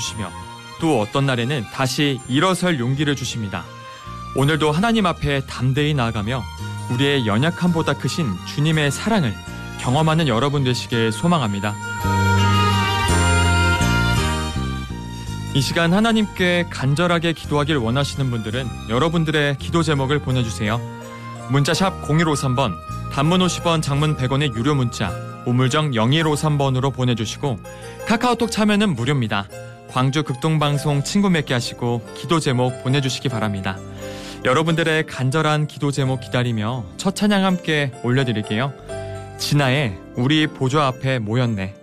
주시며 또 어떤 날에는 다시 일어설 용기를 주십니다. 오늘도 하나님 앞에 담대히 나아가며 우리의 연약함보다 크신 주님의 사랑을 경험하는 여러분 되시길 소망합니다. 이 시간 하나님께 간절하게 기도하길 원하시는 분들은 여러분들의 기도 제목을 보내주세요. 문자샵 0153번, 단문 50원, 장문 100원의 유료 문자 우물정 0153번으로 보내주시고 카카오톡 참여는 무료입니다. 광주 극동방송 친구 맺게 하시고 기도 제목 보내주시기 바랍니다. 여러분들의 간절한 기도 제목 기다리며 첫 찬양 함께 올려드릴게요. 진아의 우리 보좌 앞에 모였네.